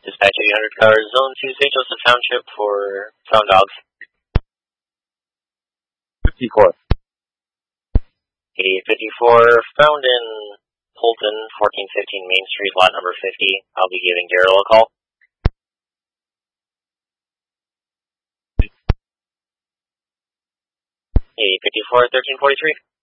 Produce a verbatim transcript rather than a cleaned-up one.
Dispatch eight hundred car, zone two, Saint Joseph Township for found dogs. fifty-four. eighty-eight fifty-four, found in Holton, fourteen fifteen Main Street, lot number fifty. I'll be giving Daryl a call. eighty-eight fifty-four, thirteen forty-three.